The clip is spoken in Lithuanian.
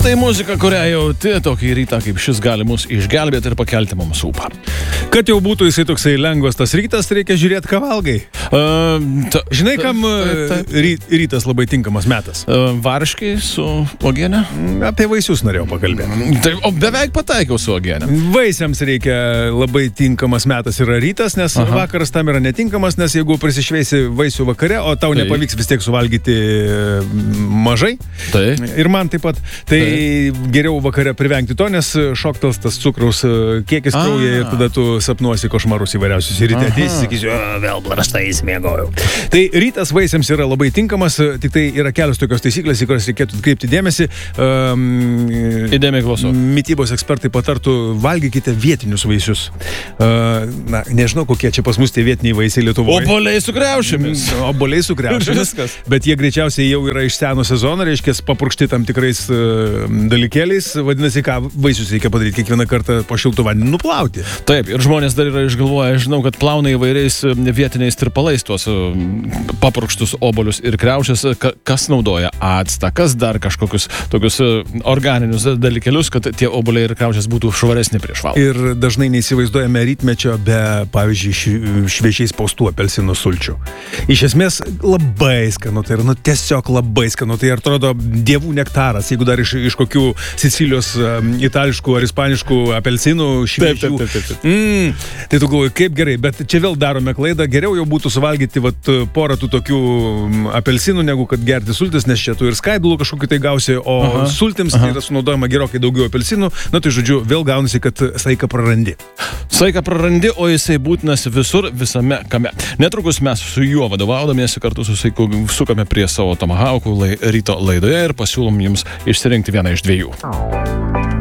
Tai muzika, kurią jauti tokį rytą kaip šis gali mus išgelbėti ir pakelti mums ūpą. Kad jau būtų jisai toksai lengvas tas rytas, reikia žiūrėti, ką valgai. Žinai, kam rytas labai tinkamas metas? Varškiai su uogiene? Apie vaisius norėjau pakalbėti. Tai, o beveik pataikiau su uogiene. Vaisiams reikia labai tinkamas metas yra rytas, nes vakaras tam yra netinkamas, nes jeigu prisišveisi vaisių vakare, o tau nepavyks vis tiek suvalgyti mažai, ir man taip pat, tai geriau vakare privengti to, nes šoktels tas cukraus kiekis kraujyje ir tada tu sapnuosi košmarus įvairiausius. Ir ryte ateisi, sakysiu, vėl prastai įsmiegojau. Tai rytas vaisiams yra labai tinkamas, tik tai yra kelios tokios taisyklės, į kurias reikėtų kreipti dėmesį. Įdėmiai klausau. Mitybos ekspertai patartų, valgykite vietinius vaisius. Na, nežinau, kokie čia pas mus tie vietiniai vaisiai Lietuvoje. Obuoliai su kriaušėmis. Obuoliai su kriaušėmis. Bet jie greičiausiai jau yra iš seno sezono, reiškia papurkšti tam tikrais dalykėliais, vadinasi, ką vaisius reikia padaryti kiekvieną kartą po šiltų vandenį nuplauti. Taip, ir žmonės dar yra išgalvoję, žinau, kad plauna įvairiais vietiniais tirpalais tuos papurkštus obuolius ir kriaušės, kas naudoja actą, kas dar kažkokius tokius organinius dalykėlius, kad tie obuoliai ir kriaušės būtų švaresni prieš valgą. Ir dažnai neįsivaizduojame rytmečio be, pavyzdžiui, šviežiai spaustų apelsinų sulčių. Iš esmės labai skanu, tai yra tiesiog labai skanu, tai atrodo dievų nektaras, jeigu dar iš kokių Sicilijos itališkų ar ispaniškų apelsinų šviežių. Tai tu galvoji, kaip gerai, bet čia vėl darome klaidą, geriau jau būtų suvalgyti porą tų tokių apelsinų, negu kad gerti sultis, nes čia tu ir skaidulų kažkokį tai gausi, o sultims yra sunaudojama gerokai daugiau apelsinų, na tai žodžiu, vėl gaunasi, kad saiką prarandi. Saiką prarandi, o jisai būtinas visur, visame kame. Netrukus mes su juo vadovaudamiesi kartu su saiku sukame prie savo tomahaukų ryto laidoje ir pasiūlom jums išsirinkti vieną iš dviejų.